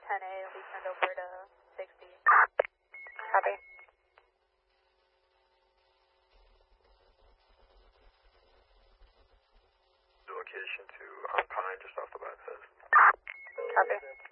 10A will be turned over to 60. Copy. Location to Pine, just off the bypass. Copy.